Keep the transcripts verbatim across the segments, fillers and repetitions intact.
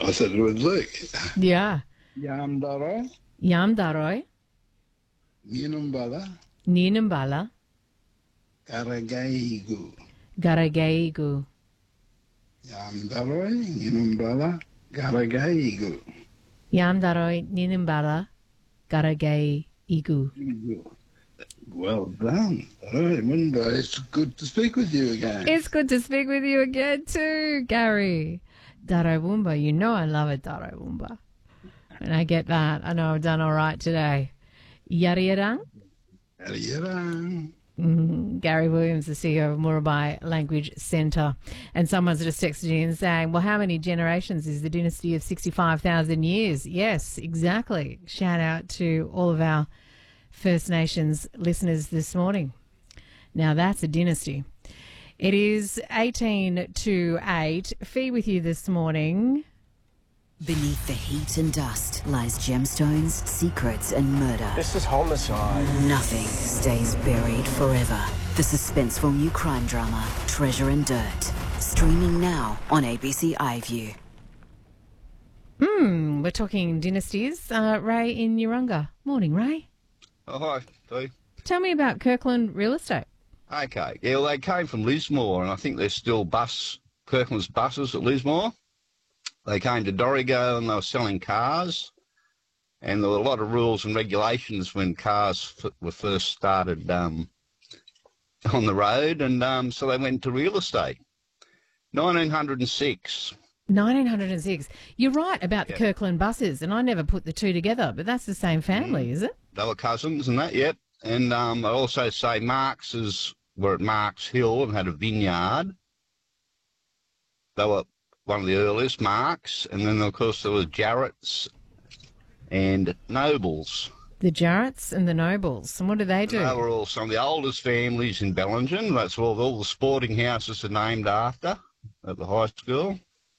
I said it with Luke. Yeah. Yamdara, Yam Daroi, Yinumbala, Ninambala, Karagaigu. Garagaigu. Yamdara, Yinumbala, Karagaigu. Yam Daroi, Ninambala, Garagai Igu. Well done. All right, Mundo, it's good to speak with you again. It's good to speak with you again too, Gary. Darawumba, you know I love it, Darawumba. And I get that. I know I've done all right today. Yariyarang? Yariyarang. Mm, Gary Williams, the C E O of Murabai Language Centre. And someone's just texted in saying, well, how many generations is the dynasty of sixty-five thousand years? Yes, exactly. Shout out to all of our First Nations listeners this morning. Now that's a dynasty. It is eighteen to eight. Fee with you this morning. Beneath the heat and dust lies gemstones, secrets and murder. This is homicide. Nothing stays buried forever. The suspenseful new crime drama, Treasure and Dirt. Streaming now on A B C iView. Hmm, we're talking dynasties. Uh, Ray in Urunga. Morning, Ray. Oh, hi, Steve. Tell me about Kirkland Real Estate. Okay. Yeah, well, they came from Lismore, and I think there's still bus, Kirkland's buses at Lismore. They came to Dorrigo and they were selling cars, and there were a lot of rules and regulations when cars f- were first started um, on the road, and um, so they went to real estate. nineteen oh six. nineteen oh six. You're right about the Yeah. Kirkland buses, and I never put the two together, but that's the same family, Mm. is it? They were cousins and that, yep. And um, I also say Marx's were at Marks Hill and had a vineyard. They were one of the earliest, Marks, and then, of course, there was Jarrett's and Nobles. The Jarretts and the Nobles. And what do they do? And they were all some of the oldest families in Bellingen. That's where all the sporting houses are named after at the high school.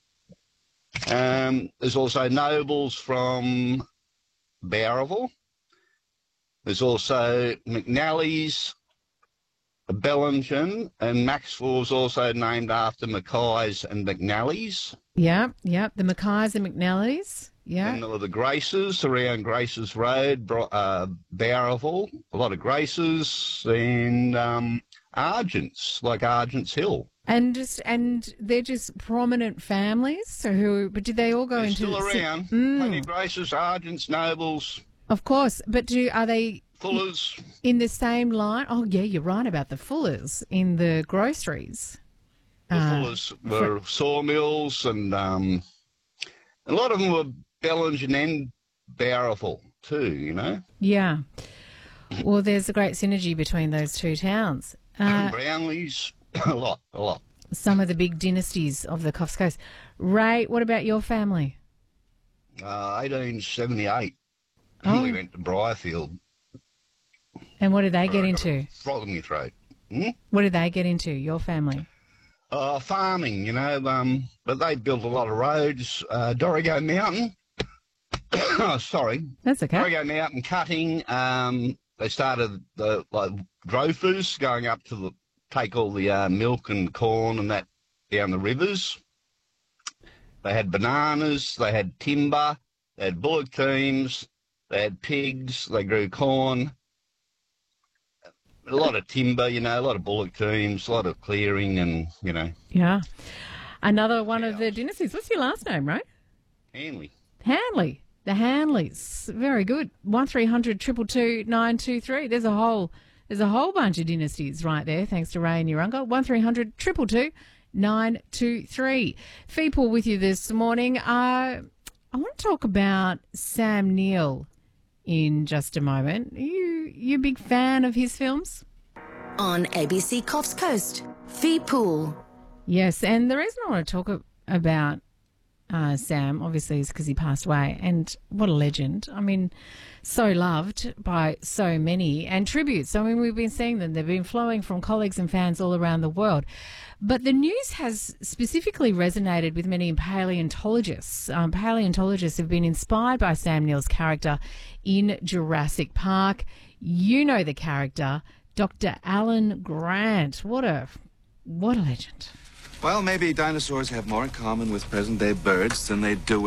Um, there's also Nobles from Bowraville. There's also McNally's, Bellingen, and Maxwell's also named after Mackay's and McNally's. Yeah, yeah. The Mackays and McNallys. Yeah. And there were the Graces around Graces Road, Bro- uh, Bowraville, a lot of Graces, and um, Argents, like Argents Hill. And just and they're just prominent families. So who? But did they all go They're into still si- around. Mm, Plenty of Graces, Argents, Nobles, of course. But do are they Fullers. in the same line? Oh, yeah, you're right about the Fullers in the groceries. The Uh, Fullers were sawmills, and um, a lot of them were Bellingen and Bowraville too, you know. Yeah. Well, there's a great synergy between those two towns. Uh, Brownleys, a lot, a lot. some of the big dynasties of the Coffs Coast. Ray, what about your family? Uh, eighteen seventy-eight. Oh. We went to Briarfield. And what did they get I got a into? Frog in my throat. Hmm? What did they get into, your family? Uh, farming, you know, um, but they built a lot of roads. Uh, Dorrigo Mountain. oh, sorry. That's okay. Dorrigo Mountain cutting. Um, they started the like drofers going up to the take all the uh, milk and corn and that down the rivers. They had bananas. They had timber. They had bullock teams. They had pigs. They grew corn. A lot of timber, you know, a lot of bullock teams, a lot of clearing and, you know, Yeah. Another one of the dynasties. What's your last name, right? Hanley. Hanley. The Hanleys. Very good. One three hundred two two two nine two three. There's a whole there's a whole bunch of dynasties right there, thanks to Ray and Urunga. One three hundred two two two nine two three. Feeple with you this morning. Uh, I want to talk about Sam Neill in just a moment. Are you you a big fan of his films? On A B C Coffs Coast, Fee Pool. Yes, and the reason I want to talk a- about uh, Sam, obviously, is because he passed away, and what a legend. I mean, so loved by so many, and tributes. I mean, we've been seeing them. They've been flowing from colleagues and fans all around the world. But the news has specifically resonated with many paleontologists. Um, paleontologists have been inspired by Sam Neill's character in Jurassic Park. You know the character, Doctor Alan Grant. What a what a legend. Well, maybe dinosaurs have more in common with present-day birds than they do